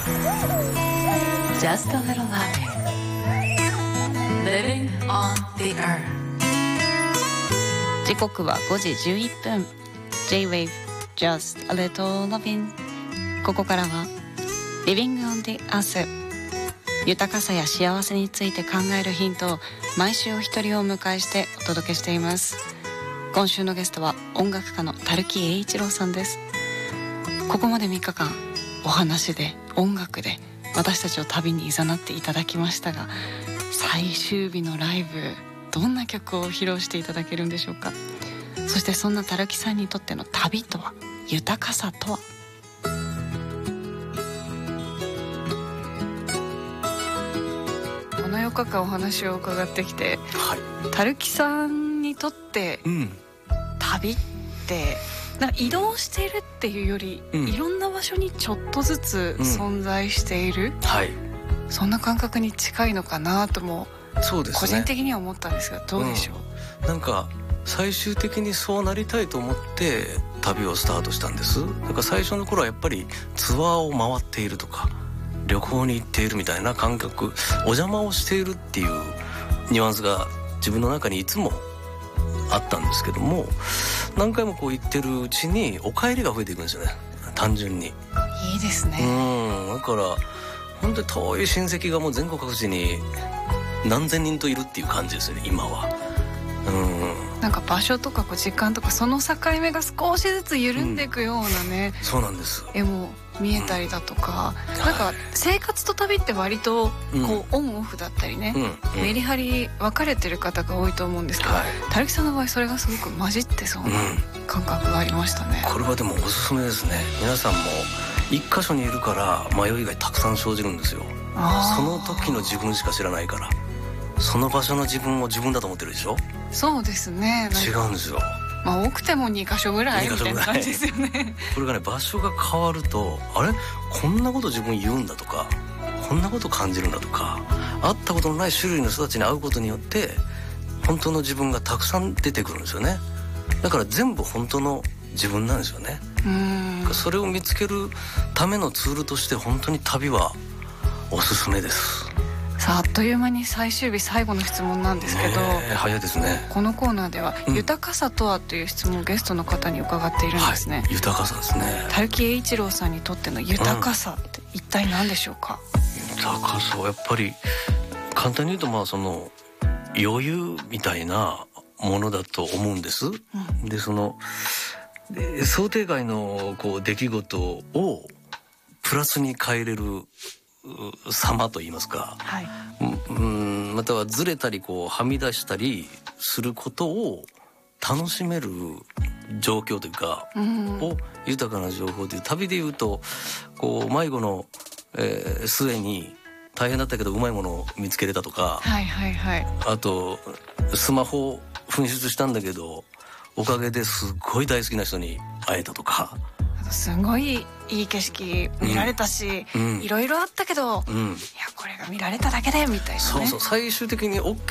Just a little loving. Living on the earth. 時刻は5時11分。J-Wave Just a little loving。ここからは Living on the earth。豊かさや幸せについて考えるヒントを毎週お一人をお迎えしてお届けしています。今週のゲストは音楽家の樽木英一郎さんです。ここまで3日間お話で音楽で私たちを旅に誘っていただきましたが、最終日のライブどんな曲を披露していただけるんでしょうか。そしてそんな樽木さんにとっての旅とは、豊かさとは。この4日間お話を伺ってきて、樽木さんにとって、旅ってなんか移動しているっていうより、いろんな場所にちょっとずつ存在している、そんな感覚に近いのかなとも、そうですね、個人的には思ったんですが、どうでしょう。 なんか最終的にそうなりたいと思って旅をスタートしたんです。だから最初の頃はやっぱりツアーを回っているとか旅行に行っているみたいな感覚、お邪魔をしているっていうニュアンスが自分の中にいつもあったんですけども、何回もこう行ってるうちにお帰りが増えていくんですよね、単純に。 いいですね。 だから本当に遠い親戚がもう全国各地に何千人といるっていう感じですよね、今は。 なんか場所とか時間とかその境目が少しずつ緩んでいくようなね、 そうなんです。 絵も見えたりだとか、なんか生活と旅って割とこうオンオフだったりね、メリハリ分かれてる方が多いと思うんですけど、樽木さんの場合それがすごく混じってそうな感覚がありましたね。 これはでもおすすめですね。皆さんも一箇所にいるから迷いがたくさん生じるんですよ。その時の自分しか知らないから。その場所の自分を自分だと思ってるでしょ。 そうですね。 違うんですよ。 多くても2箇所ぐらいみたいな感じですよね。 これがね、場所が変わると、あれこんなこと自分言うんだとか、こんなこと感じるんだとか、会ったことのない種類の人たちに会うことによって本当の自分がたくさん出てくるんですよね。だから全部本当の自分なんですよね。それを見つけるためのツールとして本当に旅はおすすめです。 さあ、あっという間に最終日最後の質問なんですけど、 早いですね。 このコーナーでは、豊かさとはという質問をゲストの方に伺っているんですね。 豊かさですね。 樽木英一郎さんにとっての豊かさって一体何でしょうか。 豊かさはやっぱり簡単に言うと、その余裕みたいなものだと思うんです。でその想定外の出来事をプラスに変えれる様といいますか、またはずれたりはみ出したりすることを楽しめる状況というか、を豊かな情報という、旅でいうと迷子の、末に大変だったけどうまいものを見つけれたとか、あとスマホを紛失したんだけどおかげですごい大好きな人に会えたとか、 すごいいい景色見られたし、いろいろあったけど、いやこれが見られただけでみたいなね。 最終的に